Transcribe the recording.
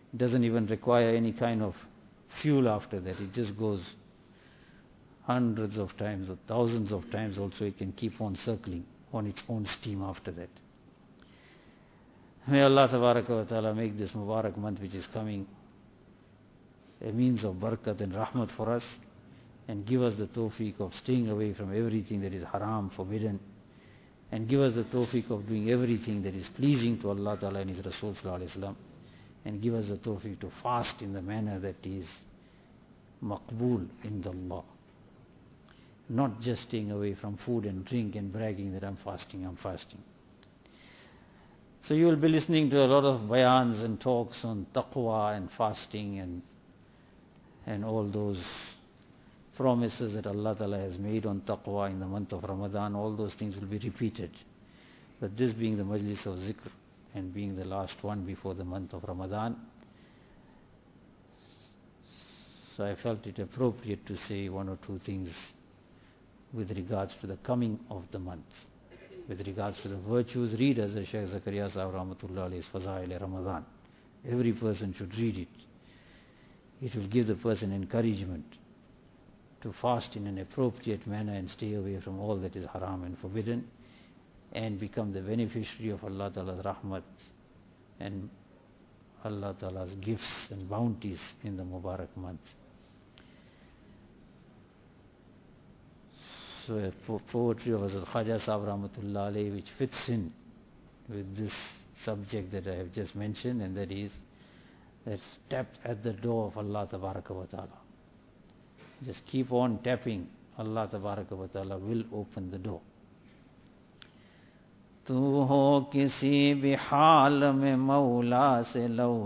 It doesn't even require any kind of fuel after that. It just goes hundreds of times or thousands of times also. It can keep on circling on its own steam after that. May Allah Tabaraka wa Ta'ala make this Mubarak month which is coming a means of barakat and rahmat for us, and give us the tawfiq of staying away from everything that is haram, forbidden, and give us the tawfiq of doing everything that is pleasing to Allah Ta'ala and His Rasul Sallallahu Alaihi Wasallam, and give us the tawfiq to fast in the manner that is maqbool in the Allah. Not just staying away from food and drink and bragging that I'm fasting. So you will be listening to a lot of bayans and talks on taqwa and fasting and all those promises that Allah Ta'ala has made on taqwa in the month of Ramadan. All those things will be repeated. But this being the majlis of zikr and being the last one before the month of Ramadan, so I felt it appropriate to say one or two things with regards to the coming of the month. With regards to the virtues, read as Shaykh Zakaria Sahib Rahmatullah Alayhi's Fazail Ramadan. Every person should read it. It will give the person encouragement to fast in an appropriate manner and stay away from all that is haram and forbidden, and become the beneficiary of Allah Ta'ala's rahmat and Allah Ta'ala's gifts and bounties in the Mubarak month. So a poetry of Hazrat Khaja Sahib Rahmatullah Alayhi which fits in with this subject that I have just mentioned, and that is, let's tap at the door of Allah Tabaraka wa Ta'ala. Just keep on tapping. Allah Tabaraka wa Ta'ala will open the door. तू हो किसी भी हाल में मौला से लो